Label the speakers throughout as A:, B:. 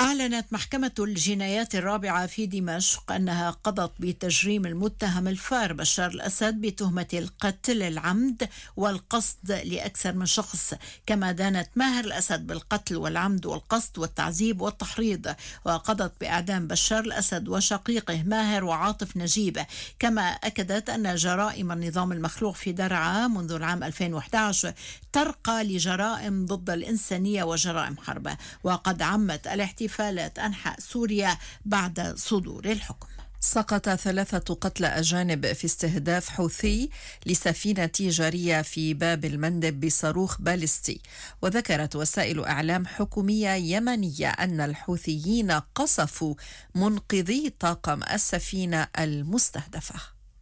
A: أعلنت محكمة الجنايات الرابعة في دمشق أنها قضت بتجريم المتهم الفار بشار الأسد بتهمة القتل العمد والقصد لأكثر من شخص، كما دانت ماهر الأسد بالقتل والعمد والقصد والتعذيب والتحريض، وقضت بإعدام بشار الأسد وشقيقه ماهر وعاطف نجيب. كما أكدت أن جرائم النظام المخلوق في درعا منذ العام 2011 ترقى لجرائم ضد الإنسانية وجرائم حرب، وقد عمت الاحتفالات أنحاء سوريا بعد صدور الحكم.
B: سقط 3 قتلى أجانب في استهداف حوثي لسفينة تجارية في باب المندب بصاروخ باليستي. وذكرت وسائل إعلام حكومية يمنية أن الحوثيين قصفوا منقذي طاقم السفينة المستهدفة.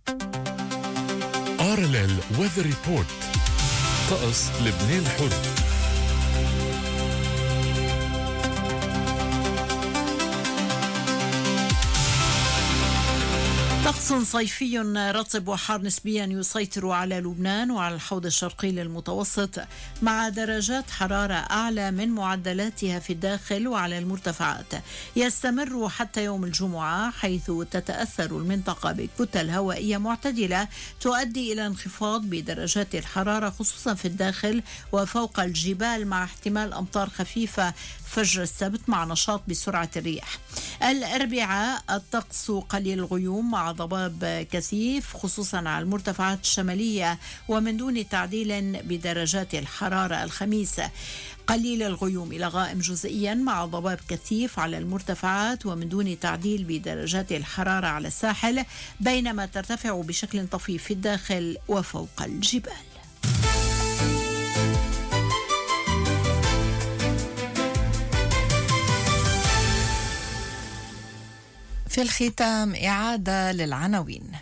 C: RLL Weather Report. طقس لبنان حر.
A: طقس صيفي رطب وحار نسبيا يسيطر على لبنان وعلى الحوض الشرقي للمتوسط، مع درجات حرارة أعلى من معدلاتها في الداخل وعلى المرتفعات. يستمر حتى يوم الجمعة، حيث تتأثر المنطقة بكتل هوائية معتدلة تؤدي إلى انخفاض بدرجات الحرارة خصوصا في الداخل وفوق الجبال، مع احتمال أمطار خفيفة فجر السبت مع نشاط بسرعة الرياح. الأربعاء الطقس قليل الغيوم مع ضباب كثيف خصوصا على المرتفعات الشمالية ومن دون تعديل بدرجات الحرارة. الخميس قليل الغيوم إلى غائم جزئيا مع ضباب كثيف على المرتفعات ومن دون تعديل بدرجات الحرارة على الساحل، بينما ترتفع بشكل طفيف في الداخل وفوق الجبال.
B: في الختام إعادة للعناوين.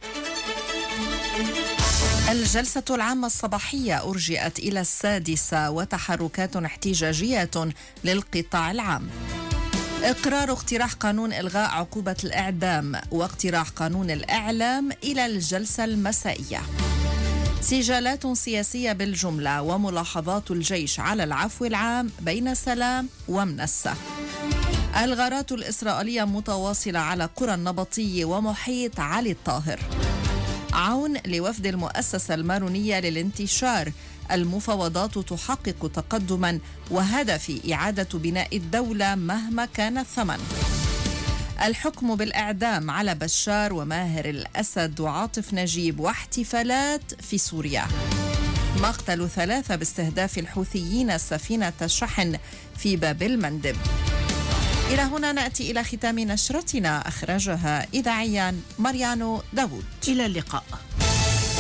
B: الجلسة العامة الصباحية أرجئت إلى 6 وتحركات احتجاجية للقطاع العام. إقرار اقتراح قانون إلغاء عقوبة الإعدام واقتراح قانون الإعلام إلى الجلسة المسائية. سجالات سياسية بالجملة وملاحظات الجيش على العفو العام بين سلام ومنسة. الغارات الإسرائيلية متواصلة على قرى النبطي ومحيط علي الطاهر. عون لوفد المؤسسة المارونية للانتشار، المفاوضات تحقق تقدما وهدف إعادة بناء الدولة مهما كان الثمن. الحكم بالإعدام على بشار وماهر الأسد وعاطف نجيب واحتفالات في سوريا. مقتل 3 باستهداف الحوثيين سفينة الشحن في باب المندب. إلى هنا نأتي إلى ختام نشرتنا، أخرجها إذاعيا ماريانو داوود.
A: إلى اللقاء.